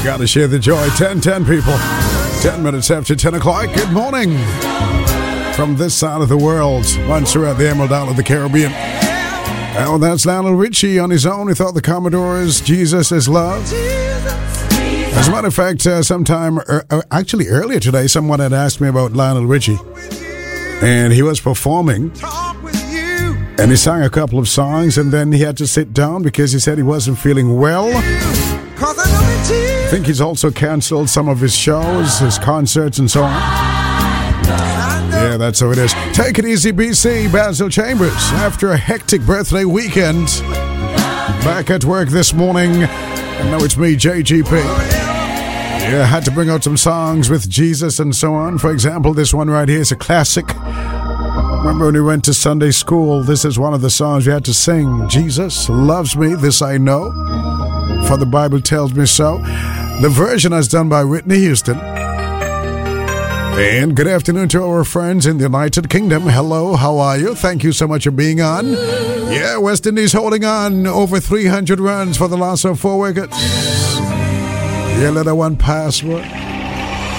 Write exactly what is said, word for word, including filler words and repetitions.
Gotta share the joy. ten ten people. ten minutes after ten o'clock. Good morning. From this side of the world. Once we're at the Emerald Isle of the Caribbean. Oh, that's Lionel Richie on his own. He thought the Commodores, Jesus is Love. As a matter of fact, uh, sometime, uh, actually earlier today, someone had asked me about Lionel Richie. And he was performing. And he sang a couple of songs and then he had to sit down because he said he wasn't feeling well. I think he's also cancelled some of his shows, his concerts and so on. Yeah, that's how it is. Take it easy, B C. Basil Chambers. After a hectic birthday weekend, back at work this morning. And now it's me, J G P. Yeah, I had to bring out some songs with Jesus and so on. For example, this one right here is a classic. Remember when we went to Sunday school, this is one of the songs we had to sing. Jesus loves me, this I know, for the Bible tells me so. The version is done by Whitney Houston. And good afternoon to our friends in the United Kingdom. Hello, how are you? Thank you so much for being on. Yeah, West Indies holding on. Over three hundred runs for the last of four wickets. Yeah, letter one password.